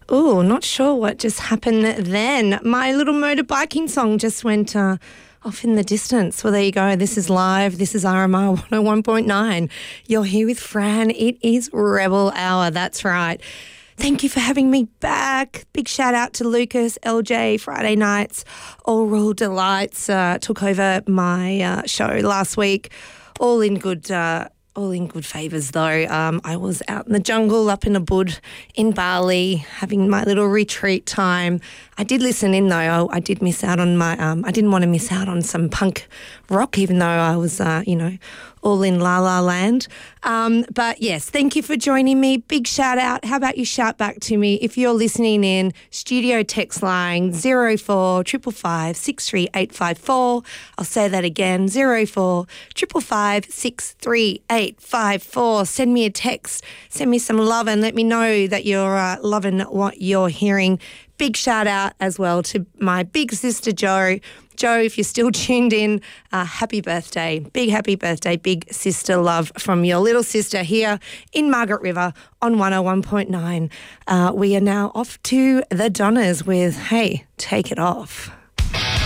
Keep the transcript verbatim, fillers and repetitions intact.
Oh, not sure what just happened then. My little motorbiking song just went uh, off in the distance. Well, there you go. This is live. This is R M R one oh one point nine. You're here with Fran. It is Rebel Hour. That's right. Thank you for having me back. Big shout out to Lucas, L J, Friday nights, Oral Delights. Uh, took over my uh, show last week. All in good uh, all in good favours though. Um, I was out in the jungle, up in a bud in Bali, having my little retreat time. I did listen in though. I, I did miss out on my, um, I didn't want to miss out on some punk rock, even though I was, uh, you know, all in La La Land. Um, but yes, thank you for joining me. Big shout out. How about you shout back to me if you're listening in? Studio text line zero four five five six three eight five four. I'll say that again, zero four five five six three eight five four. Send me a text. Send me some love and let me know that you're uh, loving what you're hearing. Big shout out as well to my big sister Jo. Jo, if you're still tuned in, uh, happy birthday. Big happy birthday, big sister love from your little sister here in Margaret River on one oh one point nine. Uh, we are now off to the Donners with, hey, Take It Off.